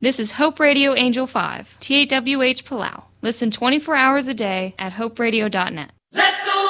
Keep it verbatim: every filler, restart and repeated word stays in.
This is Hope Radio Angel five, T A W H Palau. Listen twenty-four hours a day at hope radio dot net.